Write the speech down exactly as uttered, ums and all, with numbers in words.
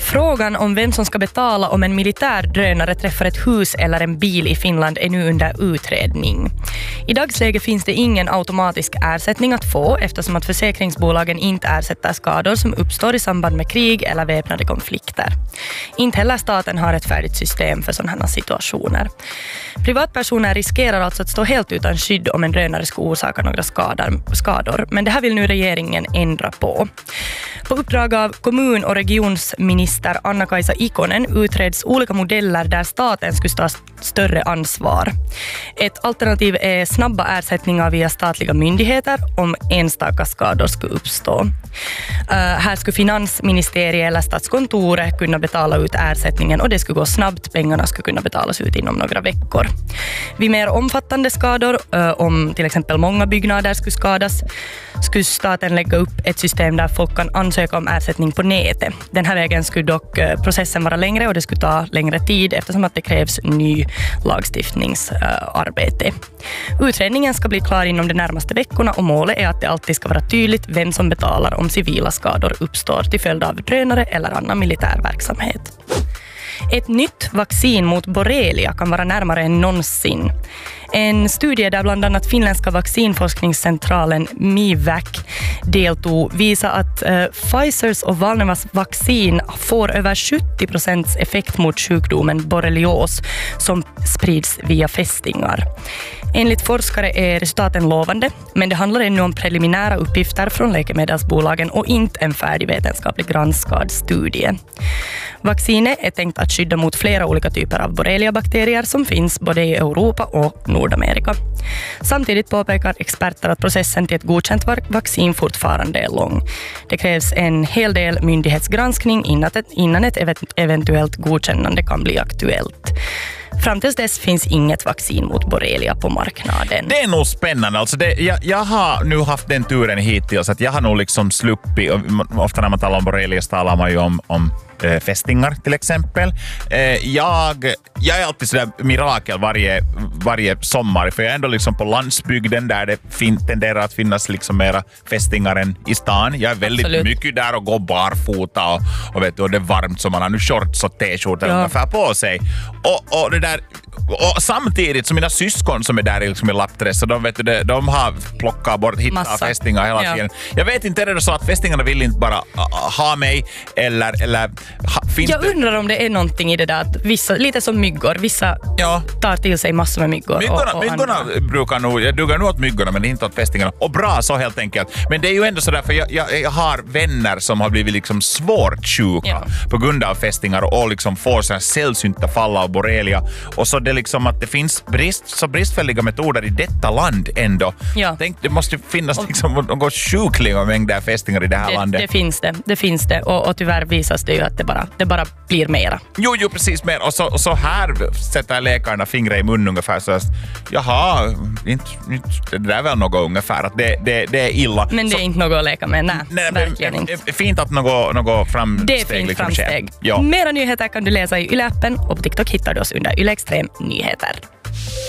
Frågan om vem som ska betala om en militär drönare träffar ett hus eller en bil i Finland är nu under utredning. I dagsläget finns det ingen automatisk ersättning att få eftersom att försäkringsbolagen inte ersätter skador som uppstår i samband med krig eller väpnade konflikter. Inte heller staten har ett färdigt system för sådana här situationer. Privatpersoner riskerar alltså att stå helt utan skydd om en drönare ska orsaka några skador, skador, men det här vill nu regeringen ändra på. På uppdrag av kommun- och regionsminister Anna-Kaisa Ikonen utreds olika modeller där staten skulle ta större ansvar. Ett alternativ är snabba ersättningar via statliga myndigheter om enstaka skador skulle uppstå. Uh, här skulle finansministeriet eller statskontoret kunna betala ut ersättningen och det skulle gå snabbt. Pengarna skulle kunna betalas ut inom några veckor. Vid mer omfattande skador, uh, om till exempel många byggnader skulle skadas, skulle staten lägga upp ett system där folk kan ansöka om ersättning på nätet. Den här vägen skulle dock uh, processen vara längre och det skulle ta längre tid eftersom att det krävs ny lagstiftningsarbete. Uh, Utredningen ska bli klar inom de närmaste veckorna och målet är att det alltid ska vara tydligt vem som betalar om civila skador uppstår till följd av drönare eller annan militär verksamhet. Ett nytt vaccin mot borrelia kan vara närmare än någonsin. En studie där bland annat finländska vaccinforskningscentralen Mivac deltog visar att eh, Pfizers och Valnevas vaccin får över sjuttio procent effekt mot sjukdomen borrelios som sprids via fästingar. Enligt forskare är resultaten lovande, men det handlar ännu om preliminära uppgifter från läkemedelsbolagen och inte en färdig vetenskaplig granskad studie. Vaccinet är tänkt att skydda mot flera olika typer av borreliabakterier som finns både i Europa och Nordamerika. Samtidigt påpekar experter att processen till ett godkänt vaccin fortfarande är lång. Det krävs en hel del myndighetsgranskning innan ett eventuellt godkännande kan bli aktuellt. Fram tills dess finns inget vaccin mot borrelia på marknaden. Det är nog spännande. Alltså det, jag, jag har nu haft den turen hittills att jag har nog liksom sluppit. Ofta när man talar om borrelia så talar man ju om, om äh, fästingar till exempel. Äh, jag, jag är alltid sådär mirakel varje, varje sommar för jag är ändå liksom på landsbygden där det fin, tenderar att finnas liksom mera fästingar än i stan. Jag är väldigt Absolut. mycket där och går barfota och, och, vet du, och det är varmt så man har nu shorts och t-skjortor ja. ungefär på sig. Och, och det där och samtidigt som mina syskon som är där liksom i lappträsk så de, vet du, de har plockat bort, hittat fästingar hela tiden. Ja. Jag vet inte, är det så att fästingarna vill inte bara uh, ha mig eller, eller ha, finns Jag det... undrar om det är någonting i det där att vissa, lite som myggor, vissa ja. tar till sig massor med myggor. Myggorna, och, och myggorna brukar nog, jag dugar nog åt myggorna men inte åt fästingarna. Och bra så helt enkelt. Men det är ju ändå sådär för jag, jag, jag har vänner som har blivit liksom svårt sjuka ja. på grund av fästingar och, och liksom får sådana sällsynta fall av borrelia. Och så det liksom att det finns brist, så bristfälliga metoder i detta land ändå. Ja. Tänk, det måste finnas liksom någon sjukliga mängder fästingar i det här det, landet. Det finns det, det finns det. Och, och tyvärr visas det ju att det bara, det bara blir mera. Jo, jo, precis mer. Och så, och så här sätter läkarna fingrar i mun ungefär så att jaha, inte, inte, det där är väl något ungefär att det, det, det är illa. Men det så, är inte något att leka med, nej, nej verkligen men, inte. Fint att något, något framsteg Det är fint liksom framsteg. Ja. Mera nyheter kan du läsa i Yle-appen och på TikTok hittar du oss under Yle Extrem Nyheter.